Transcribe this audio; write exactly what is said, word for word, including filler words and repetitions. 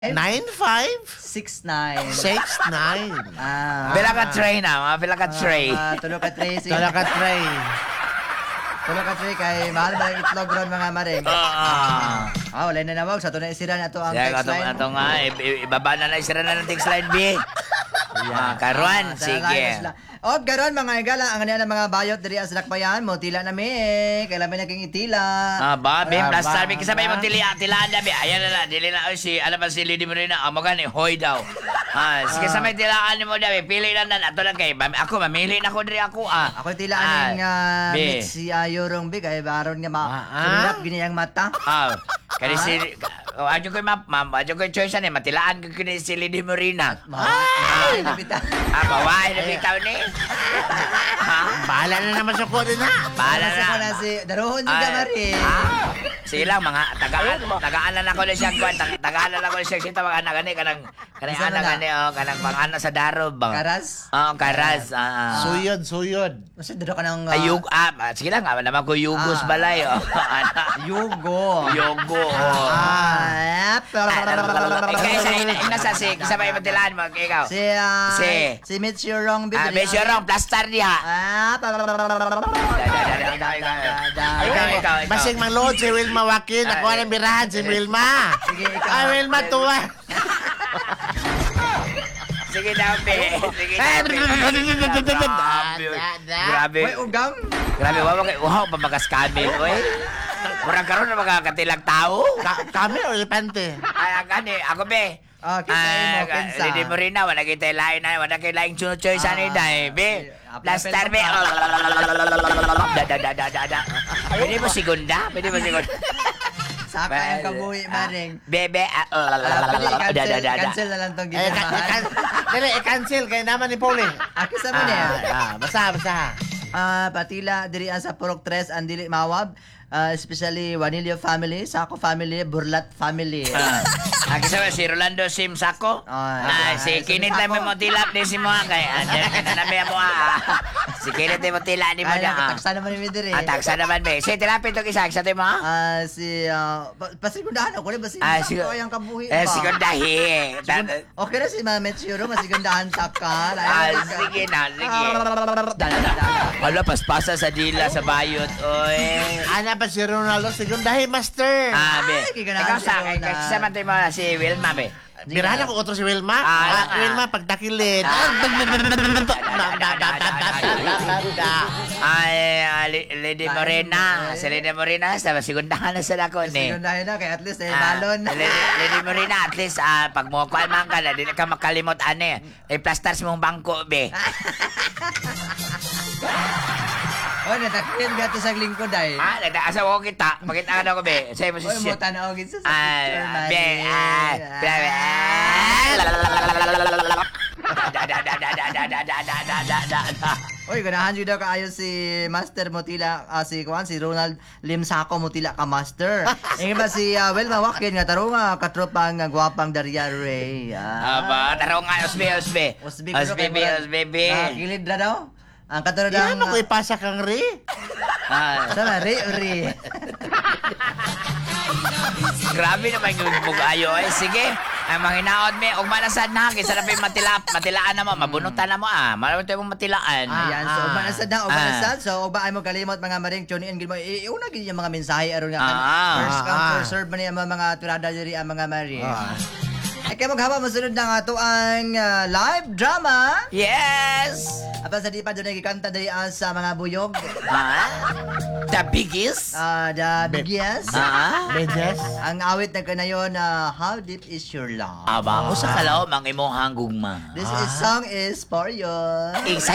Nine five? Six nine. Six nine. Ah. Pila ka tray na, mga pila ka tray. Ah, tulo ka tray. sige. Tala ka tray. Tulo ka tray kay mahal ba yung itlog ron mga maring. Ah. Ah, wala na nawag. Sa ito na isira na ito ang Kaya text ito line. nga ito nga, i- i- ibaba na lang, isira na ng text line, B. Ah, karuan, Ah, sa line sige. sila. O, garon mga igala, ang ganyan ng mga bayot diri sa Lakbayan, mo tila na mi, kailan may naging itila. Ah, ba, B, Ah, plus ba, sabi, kasabay ba? mo tili, tilaan na, B. Ayan na lang, dili na, ay, si, ano ba si Lady Marina, ang mga ni, hoy daw. Ah, sige, Ah. sabay tilaan mo daw, B. Pili lang na, ato lang kay, mam- ako, mamili na ko diri ako, ah. Ako tila aning uh, B. mix si uh, Yorong Big, ay baron nga ma, Ah, ah. sunod giniyang mata. Ah, kani Ah? si, oh, adyo ko ma'am, ma'am, adyo ko choice ni, matilaan ko kini si Lady Marina. Ay! Nabita. Ah, bawain na bitaw ni. Ha? Bahala na naman sa ko din ha. Bahala Kasi ko na na. si, daruhon si Gamari. Ah, sige lang mga tagaan tagaanan ako na siya kwan tag- tagaanan ako na siya kita mga anak ani kanang kanang Isa na anak na. ani oh kanang mga anak sa darob bang. Karas? Oh, karas. Ah. So, Suyod, suyod. Kasi daro ka ng... uh, ayug ah, ah, sige lang ah, naman ko yugos Ah. balay oh. Ana. Yugo. Yogo. oh. Ah, Ikaw sa ina ina sa si sabay matilaan mo ikaw. Si, ah, Si. si Mitch Yorong Big. Ah, besyo rong plaster diha. Ah, Ikaw, ikaw, ikaw. Basing manload si Wilma Wakin. Ako ang birahan si Wilma. Sige, ikaw. Ah, Wilma tuwa. Sige daw, be. Sige Eh, daw, be. Grabe. Grabe. Uy, ugam. Grabe, wow, okay. Wow, pamagas kami, oy. Murang karon na mga katilang tao. Ka- kami o elepante? Ay, ang gani, ako be. Ah, kita mo, kinsa. Hindi mo rin na, wala kita lain na, wala kita lain chunu choy sa Ah, nida, eh, be. ah, Plaster, be. ah. Da, da, da, da, da, da. Pwede mo segunda? Pwede mo segunda? Saka yung kabuhi, maring. Bebe, ah, Ah, pwede da, da, cancel, da, da. cancel na lang tong Eh, ka- ginamahan. ka- Dali, i-cancel kay naman ni Pauli. Ako sa mo niya. Ah, ah, basta, basta. Ah, patila diri sa Purok tres ang dili mawab. Ah, especially Vanilio family, Sako family, Burlat family. Ah, Aki sa si Rolando Sim Sako. Ah, Ah, si si Kinit Sako. na mo tilap din si mo kay. Andiyan na namin mo ah. Si Kinit na mo tilap ni mo Ay, na. ah. taksa naman ni diri. Ah, taksa naman be. Si tilapin to isa sa mo. Ah, si uh, pasigundahan ako ni basi Ah, si si ang kabuhi Eh, ba? si Gondahi. Sigun- Okay na si Mama Chiro, masigundahan ta ka. Ah, sige na, sige. Wala, paspasa sa dila, sa bayot. Oy. Ana pa si Ronaldo, segundahi, master. Ah, be. Ay, giganahan Ikaw si sa, Ronald. kasi sa man mo si Wilma, be. Birahan ako otro si Wilma. Ah, Ah, ah. Wilma, pagdakilid. Ay, ah, Li- Lady Morena. Si Lady Morena, sa segundahan na sa dako ni. Sigundahan na kay at least eh Ah, balon. Lady, Lady Morena, at least ah, pag mo kuan man ka na, di na ka makalimot ane. Ay plaster sa mong bangko, be. Oh, natakilin gato sa lingkod ay. Ah, nagdaasa ko kita. Makita ka na ko, be. Sa'yo mo si Oy, mo shit. tanaw gid sa Ah, picture, be, Manny. ah, be, be, ah, da, da, da, da, da, da, da, da, da, da, da. Oy, ganahan jud daw kaayo si Master Motila, ah, si Kuan si Ronald Limsako Motila ka Master. Ingon ba si uh, Well Mawakin nga taro nga katropang nga gwapang Daria Ray. Ah. Aba, taro nga, usbe, usbe. Usbig Usbe, be, usbe, be. Ah, kilid na daw. Ang katulad Yan ng... ako ipasa kang ri. Ah, Sana, Ray o Ray? grabe naman yung bugayo eh. Sige, ang mga hinaot me, og manasad na, kaysa na pa yung matilap, matilaan na mo, mabunutan na mo ah. Maraming tayo mong matilaan. Ayan, so ah. umanasad na, Ah. umanasad. So, ug ba ay mo kalimot mga maring tune in gid mo. Iuna gid yung mga mensahe aron nga kan. Ah. First come, Ah. first serve man yung mga turada diri ang mga maring. Ah. Ay kay maghaba masunod na nga to ang ah, live drama. Yes! Apa sa di pa doon gikanta diri ah, sa mga buyog. Ha? The biggest? Ah, the biggest. Ha? Bejes. Ang awit na kanayon na How Deep Is Your Love. Aba, ko sa kalao, mga imong hanggugma. This is song is for you. Excited